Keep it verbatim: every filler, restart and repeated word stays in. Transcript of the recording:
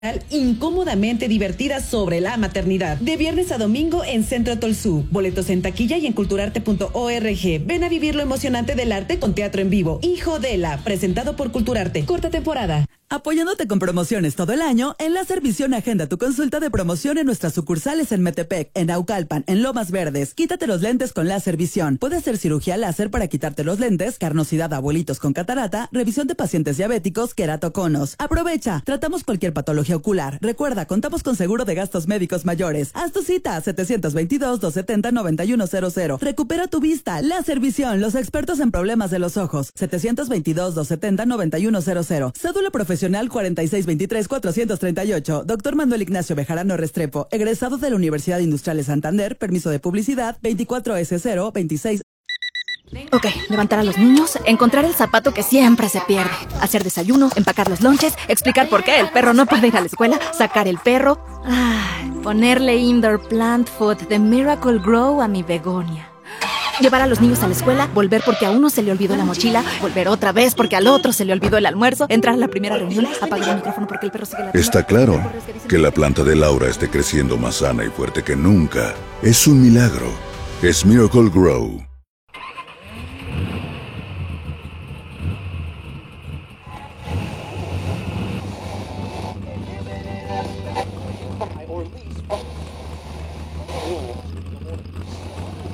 incómodamente divertida sobre la maternidad. De viernes a domingo en Centro Tolsú. Boletos en taquilla y en culturarte punto org. Ven a vivir lo emocionante del arte con teatro en vivo. Hijo de la, presentado por Culturarte. Corta temporada. Apoyándote con promociones todo el año, en Láser Visión agenda tu consulta de promoción en nuestras sucursales en Metepec, en Naucalpan, en Lomas Verdes. Quítate los lentes con Láser Visión. Puede hacer cirugía láser para quitarte los lentes, carnosidad a abuelitos con catarata, revisión de pacientes diabéticos, queratoconos. Aprovecha, tratamos cualquier patología ocular. Recuerda, contamos con seguro de gastos médicos mayores. Haz tu cita a setecientos veintidós, doscientos setenta, noventa y uno cero cero. Recupera tu vista. Láser Visión, los expertos en problemas de los ojos. setecientos veintidós, doscientos setenta, noventa y uno cero cero. Cédula profesional cuarenta y seis veintitrés, cuatrocientos treinta y ocho. Doctor Manuel Ignacio Bejarano Restrepo, egresado de la Universidad Industrial de Santander, permiso de publicidad veinticuatro ese cero veintiséis. Ok, levantar a los niños, encontrar el zapato que siempre se pierde, hacer desayuno, empacar los lonches, explicar por qué el perro no puede ir a la escuela, sacar el perro, ay, ponerle indoor plant food de Miracle Grow a mi begonia. Llevar a los niños a la escuela, volver porque a uno se le olvidó la mochila, volver otra vez porque al otro se le olvidó el almuerzo, entrar a la primera reunión, apagar el micrófono porque el perro sigue la... Está claro que la planta de Laura esté creciendo más sana y fuerte que nunca. Es un milagro. Es Miracle Grow.